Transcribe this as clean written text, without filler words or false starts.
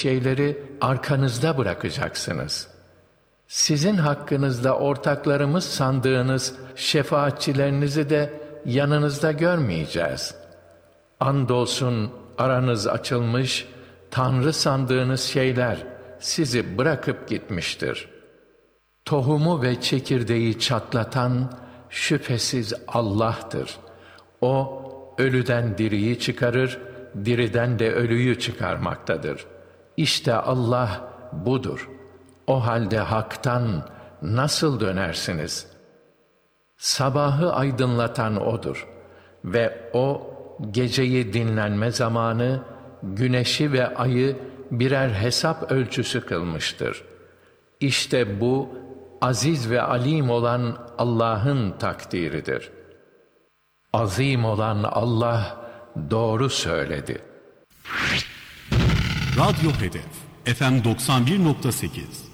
şeyleri arkanızda bırakacaksınız. Sizin hakkınızda ortaklarımız sandığınız şefaatçilerinizi de yanınızda görmeyeceğiz. Andolsun aranız açılmış, Tanrı sandığınız şeyler sizi bırakıp gitmiştir. Tohumu ve çekirdeği çatlatan şüphesiz Allah'tır. O, ölüden diriyi çıkarır, diriden de ölüyü çıkarmaktadır. İşte Allah budur. O halde haktan nasıl dönersiniz? Sabahı aydınlatan O'dur ve O, geceyi dinlenme zamanı, güneşi ve ayı birer hesap ölçüsü kılmıştır. İşte bu, aziz ve alim olan Allah'ın takdiridir. Azim olan Allah doğru söyledi. Radyo Hedef FM 91.8